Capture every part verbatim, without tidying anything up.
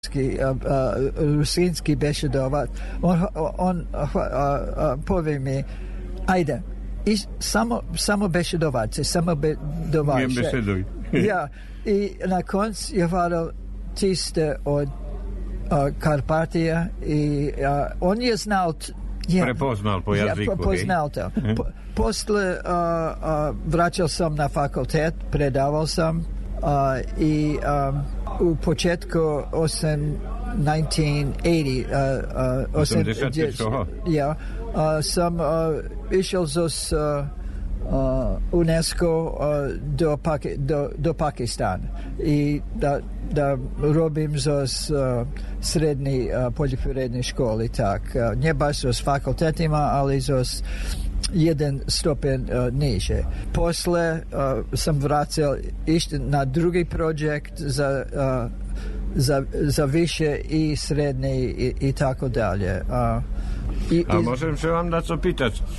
rusínský bešedovat, on, on a, a, a povie mi, ajde, iš, samo, samo bešedovat, samo bešedovat. Jem bešeduj. Ja, i na konc je hvalil, ti ste od a, Karpatija i a, on je znal t, ja, prepoznal po jazyku. Ja, poznal to. Po, posle a, a, vraćal sam na fakultet, predaval sam a, i a, u početku osam, nineteen eighty uh, uh, osemdeset čoho? Ja, uh, sam uh, išel zos uh, uh, UNESCO uh, do, Paki, do, do Pakistana i da, da robim zos uh, srednji uh, poljoprivredni školi, tak. Uh, ne baš zos fakultetima, ali zos jedan stopen uh, niže. Posle uh, sam vraćal išti na drugi projekt za, uh, za, za više i srednji i, i tako dalje. Uh, i, A môžem sa vám dať opýtať? E,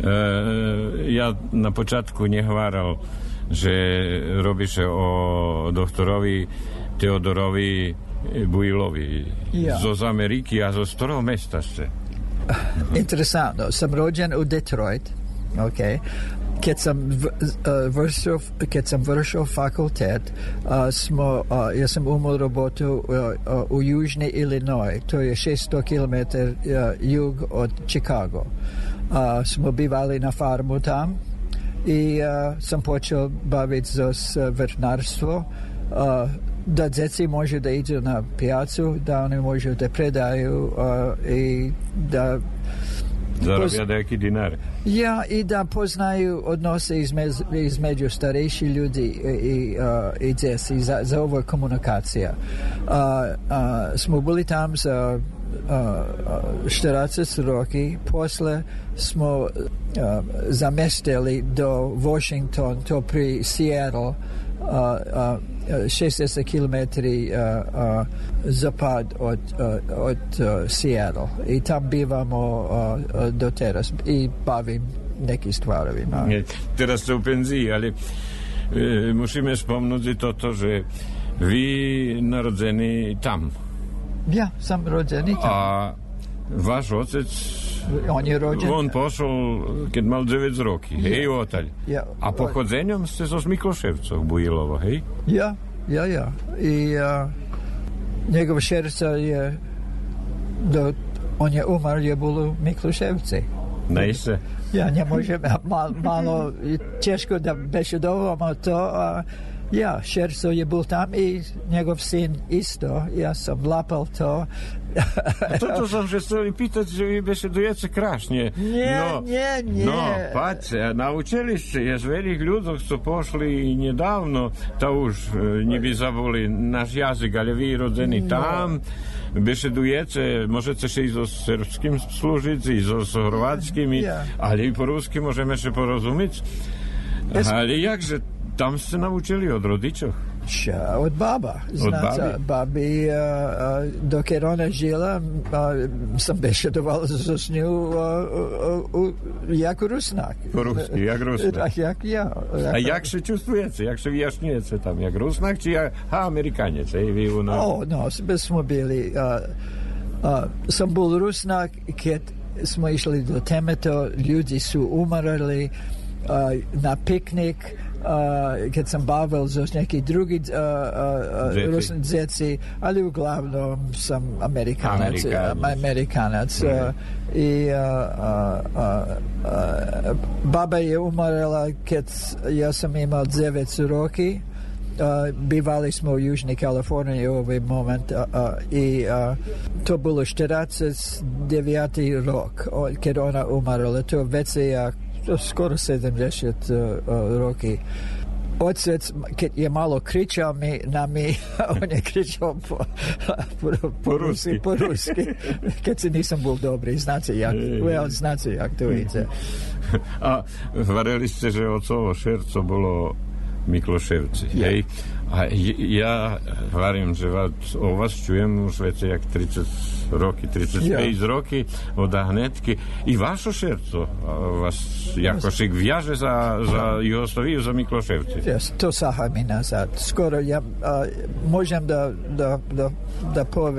ja na počiatku nehováral, že robíš o doktorovi Teodorovi Bujlovi. Ja. Zo z Ameriky a zo ktorého mesta ste? Interesantno, sam rođen u Detroit, ok. Kad sam v, uh, vršio, kad sam vršio fakultet, uh, smo, uh, ja sam umel robotu uh, uh, u Južni Illinois, to je šesto kilometara uh, jug od Chicago. Uh, smo bivali na farmu tam i uh, sam počeo baviti za vrtnarstvo. Uh, da djeci može da iđu na pijacu, da oni može da predaju uh, i da zarobia nejaký dinar. Ja, i da poznaju odnose izmez, između starejši ljudi i, uh, i djeci za, za ovo komunikacija. Uh, uh, smo bili tam za uh, četrdeset roki, posle smo uh, zamestili do Washington, to pri Seattle, Uh, uh, šezdeset kilometri uh, uh, zapad od, uh, od uh, Seattle i tam bivamo uh, uh, do teraz i bavim neki stvarovima. Teraz ste u penziji, ali e, musíme spomnúť toto, že vy narodzení tam. Ja sam rođeni tam. A váš otec on je rođen on pošol keď mal deväť roky, hej, ja. otaľ. Ja. A pochodzeniem ste zo Mikloševcov Bujilova, hej? Ja, ja, ja. I uh, njegov šerca je do, on je umar, je bolo Mikloševci. Naiste? Ja, ne môžem, mal, malo teško da bešedovamo to, a ja, šerco je bol tam i njegov syn isto, ja sam lapal to. A toto som že chceli pýtať, že vy bešedujete krásne. Nie, no, nie, nie. No, pace, na učilište je z veľkých ľudov, co pošli nedávno, to už neby zaboli náš jazyk, ale vy rodzení no. Tam, bešedujete, môžete sa i so srbským slúžiť, i so, so hrvatskými, yeah. Ale i po rusky môžeme sa porozumieť. Es... Ale jakže tam ste naučili od rodičov? Ša, od baba. Od Znate, babi? babi, uh, uh, dok je ona žila, uh, sam bešedoval s nju uh, uh, uh, jako rusnak. Po rusky, jak rusnak. Jak ja. Jak... A jak sa čustujete? Jak sa vyjašnjujete tam? Jak rusnak, či jak ha, Amerikanec? Ej, vy u nás? O, no, bez smo bili. Uh, uh, sam bol rusnak, keď smo išli do Temeto, ljudi su umarali uh, na piknik. Uh, kad sam bavil za neki drugi uh, uh, rusni djeci, ali uglavnom sam Amerikanac. Amerikanac. Amerikanac. Mm. Uh, I uh, uh, uh, uh, baba je umarala kad ja sam imao devet roki. Uh, bivali smo u Južnoj Kaliforniji u ovaj moment uh, uh, i uh, to bilo četrdeset deveti rok kad ona umarala. To već je ja skoro sedamdeset uh, uh, roki. Otec je malo kričao mi, na mi, on je kričao po, po, po, po ruski, po ruski. Kad se nisam bol dobri, znate jak, well, znate jak to ide. A varili ste, že ocovo šerco bolo Mikloševci, hej? A ja varím, že vás, o vás čujem už veci jak tridsať roky, tridsaťpäť ja. roky od hnedky. I vašo šerco vás jakošik viaže za, za Juhoslaviu, za Mikloševci. Yes, to saha mi nazad. Skoro ja uh, môžem da, da, da, da povedať